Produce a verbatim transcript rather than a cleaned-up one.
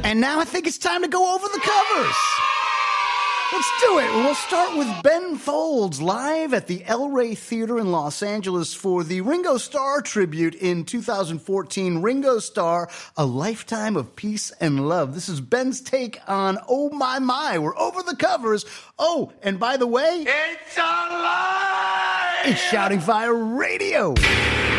And now I think it's time to go over the covers. Let's do it. We'll start with Ben Folds live at the El Rey Theater in Los Angeles for the Ringo Starr tribute in two thousand fourteen. Ringo Starr, A Lifetime of Peace and Love. This is Ben's take on Oh My My. We're over the covers. Oh, and by the way, It's alive! it's Shouting Fire Radio.